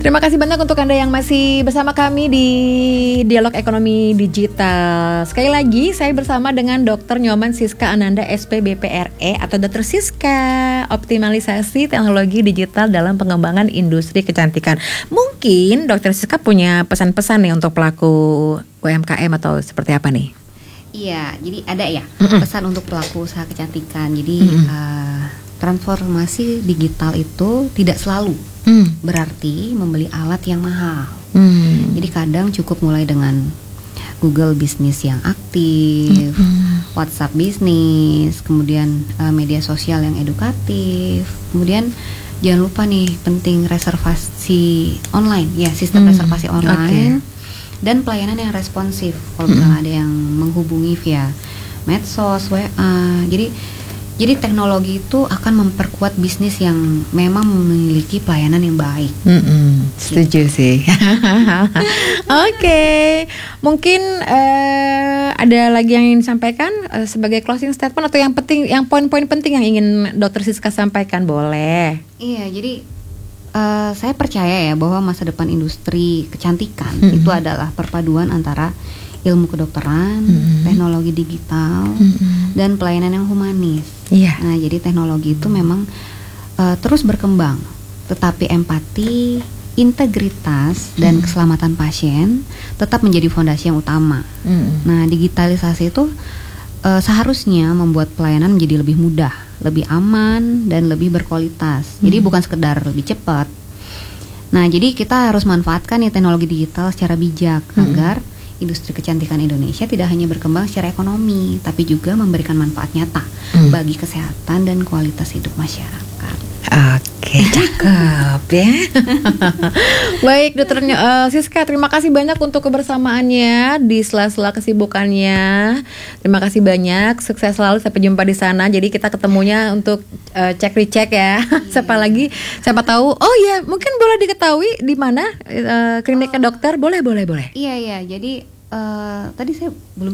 Terima kasih banyak untuk Anda yang masih bersama kami di Dialog Ekonomi Digital. Sekali lagi saya bersama dengan Dr. Nyoman Siska Ananda SPBPRE atau Dr. Siska, optimalisasi teknologi digital dalam pengembangan industri kecantikan. Mungkin Dr. Siska punya pesan-pesan nih untuk pelaku UMKM atau seperti apa nih? Iya, jadi ada ya pesan untuk pelaku usaha kecantikan. Jadi transformasi digital itu tidak selalu berarti membeli alat yang mahal. Jadi kadang cukup mulai dengan Google bisnis yang aktif, WhatsApp bisnis, kemudian media sosial yang edukatif, kemudian jangan lupa nih penting reservasi online, ya sistem reservasi online dan pelayanan yang responsif. Kalau misalnya ada yang menghubungi via medsos, WA, jadi teknologi itu akan memperkuat bisnis yang memang memiliki pelayanan yang baik. Setuju sih. Oke. Mungkin ada lagi yang ingin disampaikan sebagai closing statement atau yang penting, yang poin-poin penting yang ingin Dr. Siska sampaikan, boleh. Iya, jadi saya percaya ya bahwa masa depan industri kecantikan itu adalah perpaduan antara ilmu kedokteran, teknologi digital, dan pelayanan yang humanis. Nah, jadi teknologi itu memang terus berkembang, tetapi empati, integritas, dan keselamatan pasien tetap menjadi fondasi yang utama. Nah, digitalisasi itu seharusnya membuat pelayanan menjadi lebih mudah, lebih aman, dan lebih berkualitas. Jadi bukan sekedar lebih cepat. Nah, jadi kita harus manfaatkan nih teknologi digital secara bijak agar industri kecantikan Indonesia tidak hanya berkembang secara ekonomi, tapi juga memberikan manfaat nyata bagi kesehatan dan kualitas hidup masyarakat. Oke, cakep ya. Baik, Dr. Siska, terima kasih banyak untuk kebersamaannya di sela-sela kesibukannya. Terima kasih banyak, sukses selalu, sampai jumpa di sana. Jadi kita ketemunya untuk cek recek ya. Siapa tahu. Oh ya, mungkin boleh diketahui di mana kliniknya dokter? Boleh. Iya. Jadi tadi saya belum.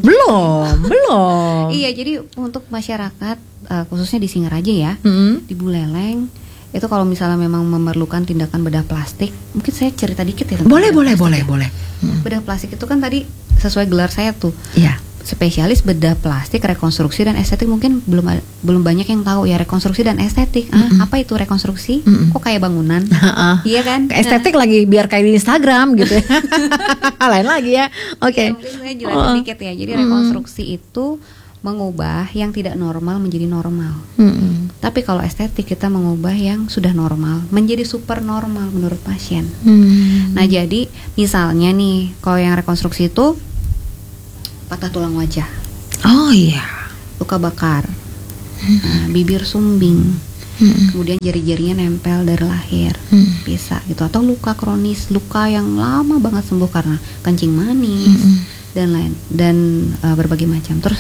Iya, jadi untuk masyarakat khususnya di Singaraja ya, di Buleleng. Itu kalau misalnya memang memerlukan tindakan bedah plastik, mungkin saya cerita dikit ya. Boleh. Bedah plastik itu kan tadi sesuai gelar saya tuh. Iya. Spesialis bedah plastik, rekonstruksi dan estetik. Mungkin belum banyak yang tahu ya rekonstruksi dan estetik. Apa itu rekonstruksi? Kok kayak bangunan? Iya kan? Estetik lagi biar kayak di Instagram gitu. Lain lagi ya. Oke. Mungkin saya jelasin dikit ya. Jadi rekonstruksi itu mengubah yang tidak normal menjadi normal. Tapi kalau estetik kita mengubah yang sudah normal menjadi super normal menurut pasien. Nah, jadi misalnya nih kalau yang rekonstruksi itu patah tulang wajah. Oh iya. Luka bakar. Bibir sumbing. Kemudian jari-jarinya nempel dari lahir. Bisa gitu, atau luka kronis, luka yang lama banget sembuh karena kencing manis dan lain dan berbagai macam. Terus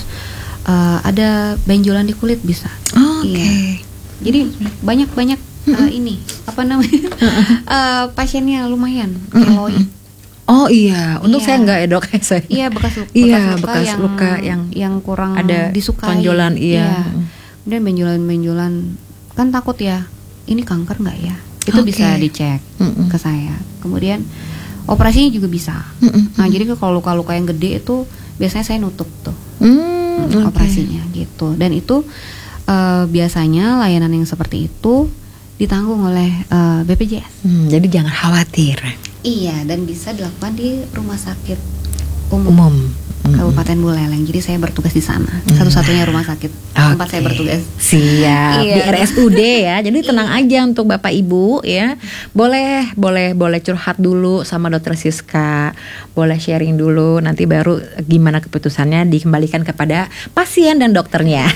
ada benjolan di kulit bisa. Iya. Jadi banyak ini apa namanya pasiennya lumayan keloid. Oh iya, untuk saya enggak ya dok, saya. Iya, bekas luka yang kurang ada disukai. Benjolan, iya. Dan benjolan kan takut ya, ini kanker nggak ya? Itu bisa dicek ke saya. Kemudian operasinya juga bisa. Nah, jadi kalau luka-luka yang gede itu biasanya saya nutup tuh. Operasinya gitu. Dan itu biasanya layanan yang seperti itu ditanggung oleh BPJS. Jadi jangan khawatir. Iya, dan bisa dilakukan di rumah sakit umum. Kabupaten Buleleng. Jadi saya bertugas di sana. Satu-satunya rumah sakit tempat saya bertugas. Siap. Di RSUD ya. Jadi tenang aja untuk Bapak Ibu ya. Boleh curhat dulu sama Dr. Siska. Boleh sharing dulu, nanti baru gimana keputusannya dikembalikan kepada pasien dan dokternya.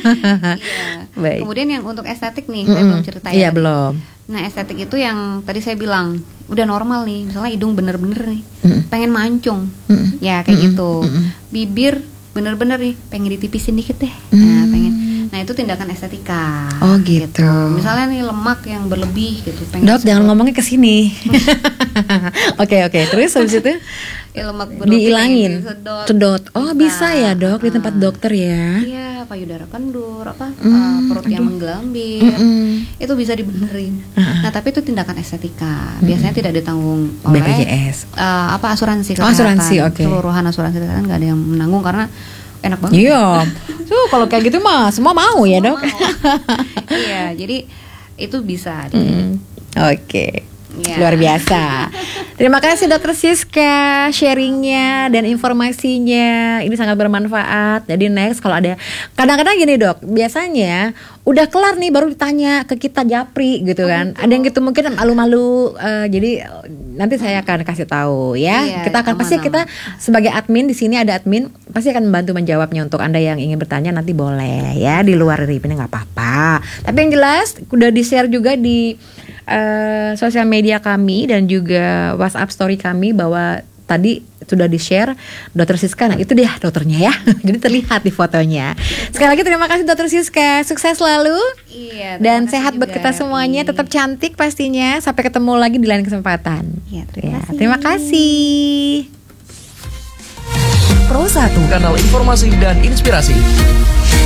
Baik. Kemudian yang untuk estetik nih, saya belum cerita ya. Iya, belum. Nah, estetik itu yang tadi saya bilang udah normal nih, misalnya hidung bener-bener nih pengen mancung, ya kayak gitu. Bibir bener-bener nih pengen ditipisin dikit deh, nah itu tindakan estetika. Oh gitu. Misalnya nih lemak yang berlebih gitu. Dok, jangan ngomongnya ke sini. Oke. Terus habis itu lemak berlebih dihilangin, sedot. Oh bisa ya dok di tempat dokter ya? Iya, payudara kendur, perut yang menggelambir, itu bisa dibenerin. Nah tapi itu tindakan estetika, biasanya tidak ditanggung oleh BPJS. Asuransi kesehatan. Asuransi, oke. Keseluruhan asuransi kesehatan nggak ada yang menanggung karena enak banget. Iya, tuh kalau kayak gitu mah semua mau ya dok. Iya, jadi itu bisa. Oke. Ya. Luar biasa. Terima kasih Dokter Siska sharingnya dan informasinya. Ini sangat bermanfaat. Jadi next kalau ada, kadang-kadang gini dok, biasanya udah kelar nih baru ditanya ke kita japri gitu kan. Ada yang gitu mungkin malu-malu. Jadi nanti saya akan kasih tahu ya. Iya, Kita akan pasti kita sebagai admin di sini ada admin pasti akan membantu menjawabnya untuk Anda yang ingin bertanya nanti boleh ya di luar dari ini nggak apa-apa. Tapi yang jelas udah di-share juga di sosial media kami dan juga WhatsApp story kami bahwa tadi sudah di-share Dokter Siska. Nah itu dia dokternya ya. Jadi terlihat di fotonya. Sekali lagi terima kasih Dokter Siska. Sukses selalu. Iya, dan sehat buat kita semuanya. Tetap cantik pastinya. Sampai ketemu lagi di lain kesempatan. Iya, terima kasih. Pro 1 Kanal Informasi dan Inspirasi.